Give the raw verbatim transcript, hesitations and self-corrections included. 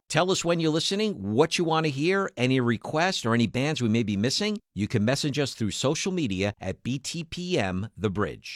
Tell us when you're listening, what you want to hear, any requests, or any bands we may be missing. You can message us through social media at B T P M The Bridge.